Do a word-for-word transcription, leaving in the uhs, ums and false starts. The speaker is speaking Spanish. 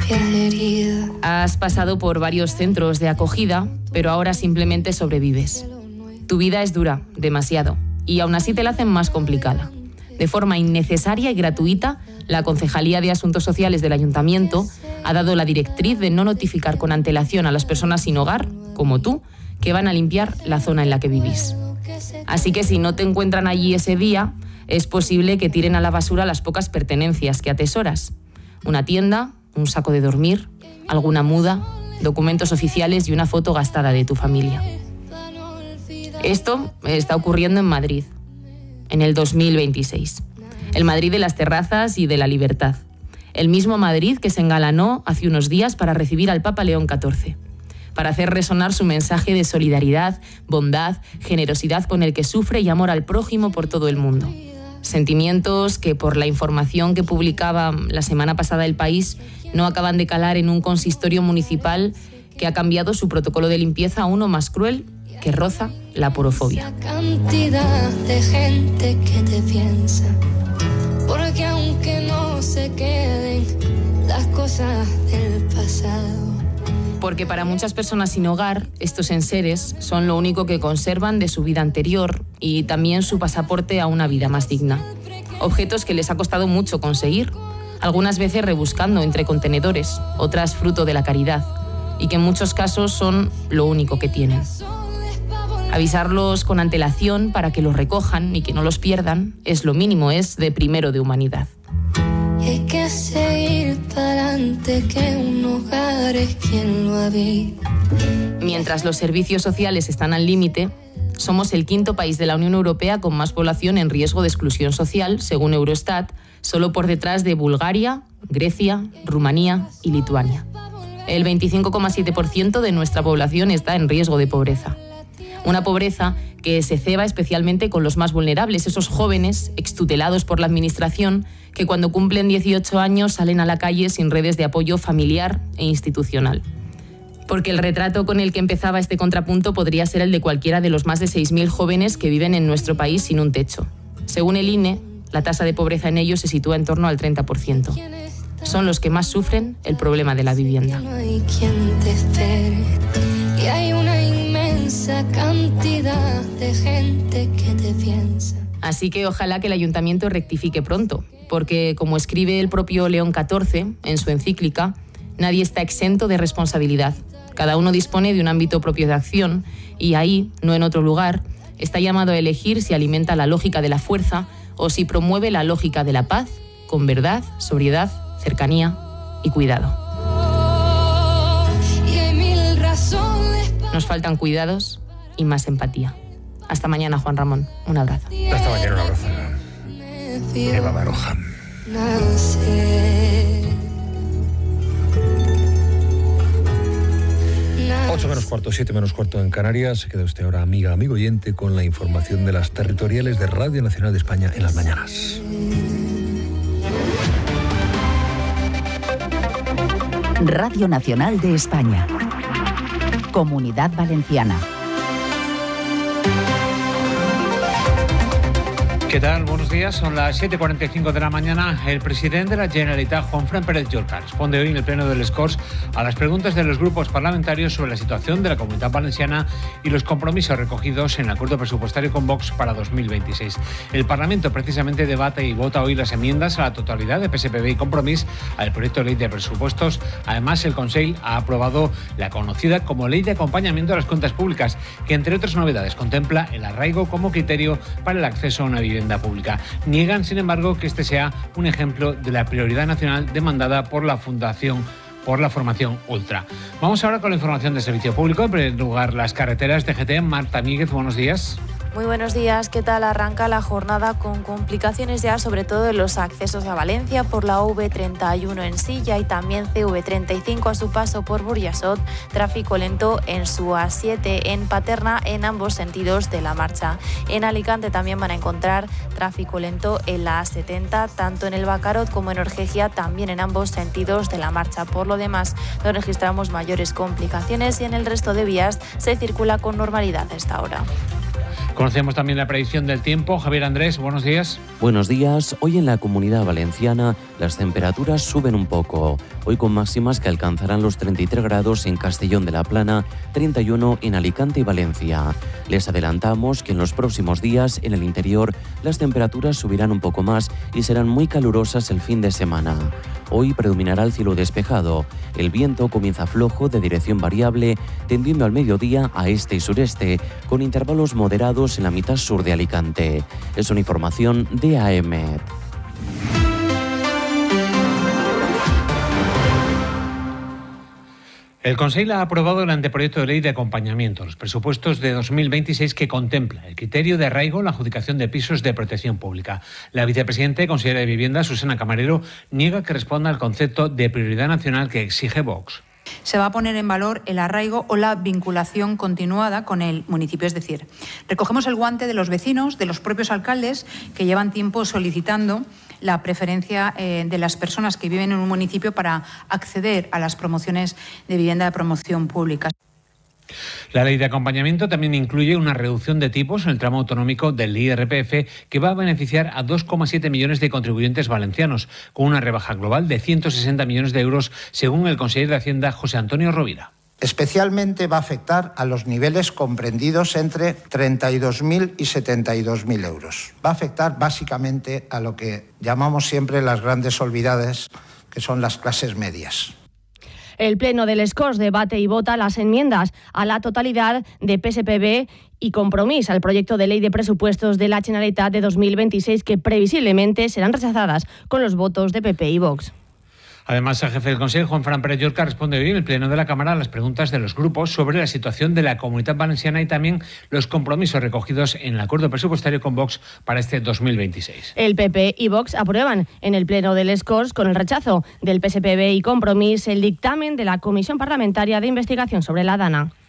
Has pasado por varios centros de acogida, pero ahora simplemente sobrevives. Tu vida es dura, demasiado, y aún así te la hacen más complicada. De forma innecesaria y gratuita, la Concejalía de Asuntos Sociales del Ayuntamiento ha dado la directriz de no notificar con antelación a las personas sin hogar, como tú, que van a limpiar la zona en la que vivís. Así que si no te encuentran allí ese día, es posible que tiren a la basura las pocas pertenencias que atesoras. Una tienda, un saco de dormir, alguna muda, documentos oficiales y una foto gastada de tu familia. Esto está ocurriendo en Madrid, en el dos mil veintiséis. El Madrid de las terrazas y de la libertad. El mismo Madrid que se engalanó hace unos días para recibir al Papa León catorce. Para hacer resonar su mensaje de solidaridad, bondad, generosidad con el que sufre y amor al prójimo por todo el mundo. Sentimientos que, por la información que publicaba la semana pasada El País, no acaban de calar en un consistorio municipal que ha cambiado su protocolo de limpieza a uno más cruel que roza la porofobia. Cantidad de gente que te piensa, porque aunque no se queden las cosas del pasado. Porque para muchas personas sin hogar, estos enseres son lo único que conservan de su vida anterior y también su pasaporte a una vida más digna. Objetos que les ha costado mucho conseguir, algunas veces rebuscando entre contenedores, otras fruto de la caridad, y que en muchos casos son lo único que tienen. Avisarlos con antelación para que los recojan y que no los pierdan es lo mínimo, es de primero de humanidad. Y hay que seguir para adelante, que un hogar es quien lo habita. Mientras los servicios sociales están al límite, somos el quinto país de la Unión Europea con más población en riesgo de exclusión social, según Eurostat, solo por detrás de Bulgaria, Grecia, Rumanía y Lituania. El veinticinco coma siete por ciento de nuestra población está en riesgo de pobreza. Una pobreza que se ceba especialmente con los más vulnerables, esos jóvenes extutelados por la administración que cuando cumplen dieciocho años salen a la calle sin redes de apoyo familiar e institucional. Porque el retrato con el que empezaba este contrapunto podría ser el de cualquiera de los más de seis mil jóvenes que viven en nuestro país sin un techo. Según el I N E, la tasa de pobreza en ellos se sitúa en torno al treinta por ciento. Son los que más sufren el problema de la vivienda. No hay quien te espere, y hay una inmensa cantidad de gente que te piensa. Así que ojalá que el ayuntamiento rectifique pronto, porque como escribe el propio León catorce en su encíclica, nadie está exento de responsabilidad. Cada uno dispone de un ámbito propio de acción y ahí, no en otro lugar, está llamado a elegir si alimenta la lógica de la fuerza o si promueve la lógica de la paz, con verdad, sobriedad, cercanía y cuidado. Nos faltan cuidados y más empatía. Hasta mañana, Juan Ramón. Un abrazo. Hasta mañana, un abrazo. Eva Baroja. Ocho menos cuarto, siete menos cuarto en Canarias. Se queda usted ahora, amiga, amigo oyente, con la información de las territoriales de Radio Nacional de España en las mañanas. Radio Nacional de España. Comunidad Valenciana. ¿Qué tal? Buenos días. Son las siete y cuarenta y cinco de la mañana. El presidente de la Generalitat, Juanfran Pérez Llorca, responde hoy en el Pleno de les Corts a las preguntas de los grupos parlamentarios sobre la situación de la Comunidad Valenciana y los compromisos recogidos en el acuerdo presupuestario con Vox para dos mil veintiséis. El Parlamento precisamente debate y vota hoy las enmiendas a la totalidad de P S P B y Compromís al proyecto de ley de presupuestos. Además, el Consell ha aprobado la conocida como Ley de Acompañamiento de las Cuentas Públicas, que entre otras novedades contempla el arraigo como criterio para el acceso a una vivienda pública. Niegan, sin embargo, que este sea un ejemplo de la prioridad nacional demandada por la Fundación por la Formación Ultra. Vamos ahora con la información de servicio público. En primer lugar, las carreteras de G T. Marta Míguez, buenos días. Muy buenos días. ¿Qué tal? Arranca la jornada con complicaciones ya, sobre todo en los accesos a Valencia por la V treinta y uno en Silla y también C V treinta y cinco a su paso por Burjasot. Tráfico lento en su A siete en Paterna en ambos sentidos de la marcha. En Alicante también van a encontrar tráfico lento en la A setenta, tanto en el Bacarot como en Orgegia, también en ambos sentidos de la marcha. Por lo demás, no registramos mayores complicaciones y en el resto de vías se circula con normalidad a esta hora. Conocemos también la predicción del tiempo. Javier Andrés, buenos días. Buenos días. Hoy en la Comunidad Valenciana las temperaturas suben un poco. Hoy con máximas que alcanzarán los treinta y tres grados en Castellón de la Plana, treinta y uno en Alicante y Valencia. Les adelantamos que en los próximos días en el interior las temperaturas subirán un poco más y serán muy calurosas el fin de semana. Hoy predominará el cielo despejado. El viento comienza flojo de dirección variable, tendiendo al mediodía a este y sureste, con intervalos moderados en la mitad sur de Alicante. Es una información de A E M E T. El Consell ha aprobado el anteproyecto de ley de acompañamiento a los presupuestos de dos mil veintiséis que contempla el criterio de arraigo en la adjudicación de pisos de protección pública. La vicepresidenta y consejera de Vivienda, Susana Camarero, niega que responda al concepto de prioridad nacional que exige Vox. Se va a poner en valor el arraigo o la vinculación continuada con el municipio. Es decir, recogemos el guante de los vecinos, de los propios alcaldes que llevan tiempo solicitando la preferencia eh, de las personas que viven en un municipio para acceder a las promociones de vivienda de promoción pública. La ley de acompañamiento también incluye una reducción de tipos en el tramo autonómico del I R P F que va a beneficiar a dos coma siete millones de contribuyentes valencianos, con una rebaja global de ciento sesenta millones de euros, según el consejero de Hacienda, José Antonio Rovira. Especialmente va a afectar a los niveles comprendidos entre treinta y dos mil y setenta y dos mil euros. Va a afectar básicamente a lo que llamamos siempre las grandes olvidadas, que son las clases medias. El Pleno del Escors debate y vota las enmiendas a la totalidad de P S P B y Compromís al proyecto de ley de presupuestos de la Generalitat de dos mil veintiséis, que previsiblemente serán rechazadas con los votos de P P y Vox. Además, el jefe del Consejo, Juanfran Pérez Llorca, responde hoy en el Pleno de la Cámara a las preguntas de los grupos sobre la situación de la Comunitat Valenciana y también los compromisos recogidos en el acuerdo presupuestario con Vox para este dos mil veintiséis. El P P y Vox aprueban en el Pleno del Escors, con el rechazo del P S P B y Compromís, el dictamen de la Comisión Parlamentaria de Investigación sobre la DANA.